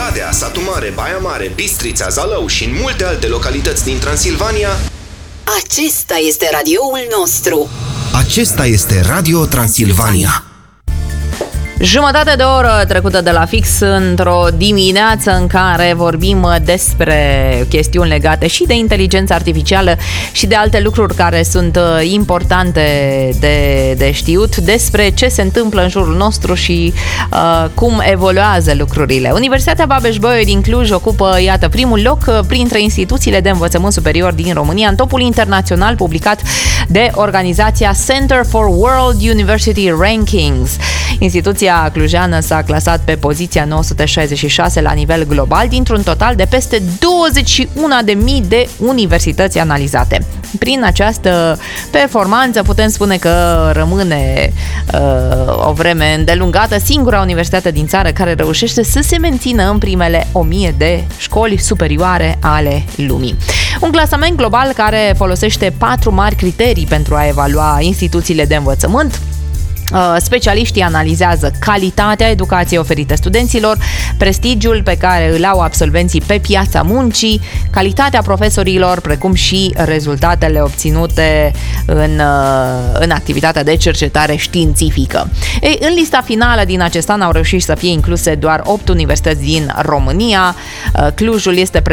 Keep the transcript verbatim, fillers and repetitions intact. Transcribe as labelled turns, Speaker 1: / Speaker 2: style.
Speaker 1: Oradea, Satu Mare, Baia Mare, Bistrița, Zalău și în multe alte localități din Transilvania.
Speaker 2: Acesta este radioul nostru.
Speaker 1: Acesta este Radio Transilvania.
Speaker 3: Jumătate de oră trecută de la fix într-o dimineață în care vorbim despre chestiuni legate și de inteligența artificială și de alte lucruri care sunt importante de, de știut, despre ce se întâmplă în jurul nostru și uh, cum evoluează lucrurile. Universitatea Babeș-Bolyai din Cluj ocupă, iată, primul loc printre instituțiile de învățământ superior din România în topul internațional publicat de organizația Center for World University Rankings. Instituția clujană s-a clasat pe poziția nouă sute șaizeci și șase la nivel global dintr-un total de peste douăzeci și unu de mii de universități analizate. Prin această performanță putem spune că rămâne uh, o vreme îndelungată singura universitate din țară care reușește să se mențină în primele o mie de școli superioare ale lumii. Un clasament global care folosește patru mari criterii pentru a evalua instituțiile de învățământ. Specialiștii analizează calitatea educației oferite studenților, prestigiul pe care îl au absolvenții pe piața muncii, calitatea profesorilor, precum și rezultatele obținute în, în activitatea de cercetare științifică. Ei, în lista finală din acest an au reușit să fie incluse doar opt universități din România. Clujul este